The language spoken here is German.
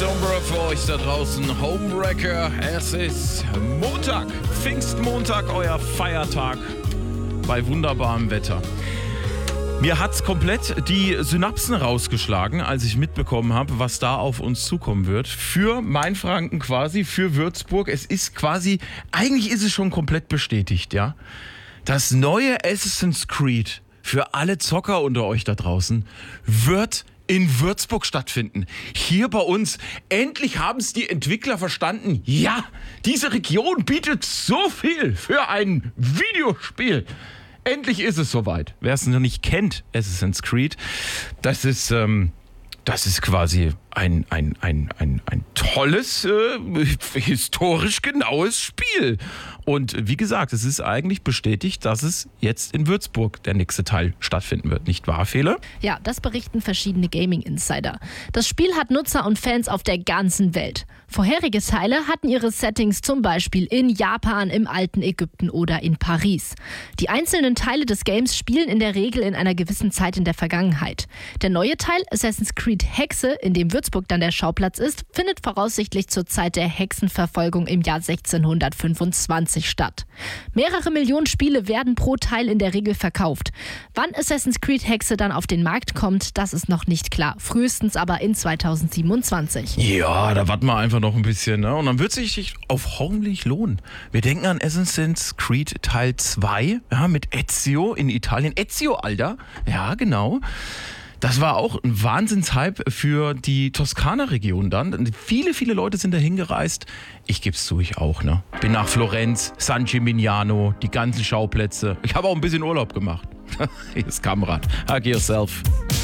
Sombra für euch da draußen. Homewrecker. Es ist Montag, Pfingstmontag, euer Feiertag bei wunderbarem Wetter. Mir hat's komplett die Synapsen rausgeschlagen, als ich mitbekommen habe, was da auf uns zukommen wird. Für Mainfranken quasi, für Würzburg. Es ist quasi, eigentlich ist es schon komplett bestätigt, ja. Das neue Assassin's Creed für alle Zocker unter euch da draußen wird in Würzburg stattfinden. Hier bei uns. Endlich haben es die Entwickler verstanden. Ja, diese Region bietet so viel für ein Videospiel. Endlich ist es soweit. Wer es noch nicht kennt, Assassin's Creed, das ist quasi ein tolles, historisch genaues Spiel. Und wie gesagt, es ist eigentlich bestätigt, dass es jetzt in Würzburg der nächste Teil stattfinden wird. Nicht wahr, Fele? Ja, das berichten verschiedene Gaming-Insider. Das Spiel hat Nutzer und Fans auf der ganzen Welt. Vorherige Teile hatten ihre Settings zum Beispiel in Japan, im alten Ägypten oder in Paris. Die einzelnen Teile des Games spielen in der Regel in einer gewissen Zeit in der Vergangenheit. Der neue Teil, Assassin's Creed Hexe, in dem Würzburg dann der Schauplatz ist, findet voraussichtlich zur Zeit der Hexenverfolgung im Jahr 1625 statt. Mehrere Millionen Spiele werden pro Teil in der Regel verkauft. Wann Assassin's Creed Hexe dann auf den Markt kommt, das ist noch nicht klar. Frühestens aber in 2027. Ja, da warten wir einfach noch ein bisschen, ne? Und dann wird sich auf hoffentlich lohnen. Wir denken an Assassin's Creed Teil 2, ja, mit Ezio in Italien. Ezio, Alter. Ja, genau. Das war auch ein Wahnsinnshype für die Toskana-Region dann. Viele, viele Leute sind da hingereist. Ich geb's zu, ich auch, ne? Bin nach Florenz, San Gimignano, die ganzen Schauplätze. Ich habe auch ein bisschen Urlaub gemacht. Hier ist Kamrat. Hug yourself.